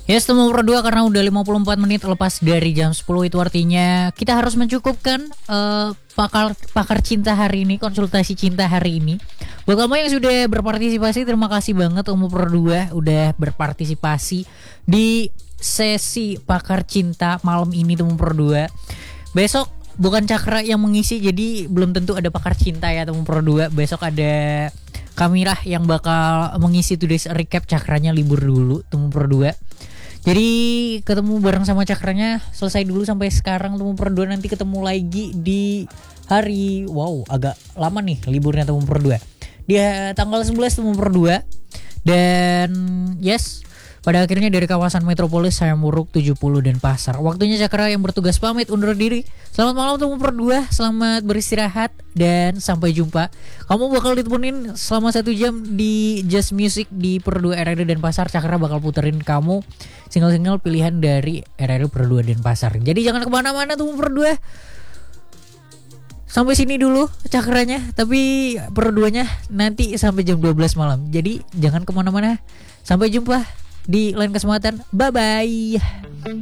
Yes, temu berdua karena udah 54 menit lepas dari jam 10. Itu artinya kita harus mencukupkan pakar cinta hari ini, konsultasi cinta hari ini. Buat kamu yang sudah berpartisipasi, terima kasih banget temu berdua udah berpartisipasi di sesi pakar cinta malam ini temu berdua. Besok bukan Cakra yang mengisi, jadi belum tentu ada pakar cinta ya temu berdua. Besok ada Kamirah yang bakal mengisi today's recap. Cakranya libur dulu temu berdua. Jadi ketemu bareng sama Cakranya selesai dulu sampai sekarang temu berdua, nanti ketemu lagi di hari agak lama nih liburnya temu berdua. Di tanggal 11 temu berdua. Dan yes, pada akhirnya dari kawasan Metropolis, Hayamuruk, 70 dan Pasar. Waktunya Cakra yang bertugas pamit undur diri. Selamat malam temu berdua, selamat beristirahat dan sampai jumpa. Kamu bakal ditemenin selama 1 jam di Just Music di Perdua RRI dan Pasar. Cakra bakal puterin kamu single-single pilihan dari RRI Perdua dan Pasar. Jadi jangan kemana-mana temu berdua. Sampai sini dulu Cakranya, tapi perduanya nanti sampai jam 12 malam. Jadi jangan kemana-mana. Sampai jumpa di lain kesempatan. Bye bye.